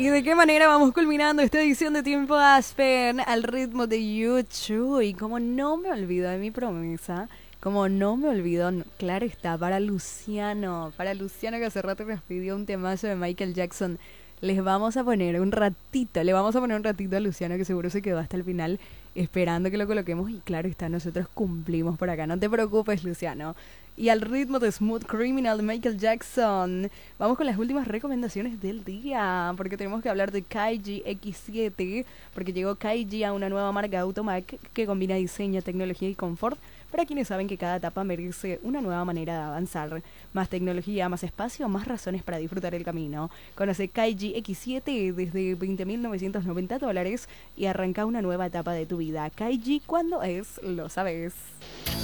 ¿Y de qué manera vamos culminando esta edición de Tiempo Aspen al ritmo de YouTube? Y como no me olvido de mi promesa, como no me olvido, claro está, para Luciano que hace rato nos pidió un temazo de Michael Jackson, les vamos a poner un ratito, le vamos a poner un ratito a Luciano que seguro se quedó hasta el final esperando que lo coloquemos y claro está, nosotros cumplimos por acá, no te preocupes Luciano. Y al ritmo de Smooth Criminal de Michael Jackson, vamos con las últimas recomendaciones del día, porque tenemos que hablar de Kaiji X7, porque llegó Kaiji a una nueva marca Automac que combina diseño, tecnología y confort para quienes saben que cada etapa merece una nueva manera de avanzar. Más tecnología, más espacio, más razones para disfrutar el camino. Conoce Kaiji X7 desde $20.990 y arranca una nueva etapa de tu vida. Kaiji, ¿cuándo es? Lo sabes.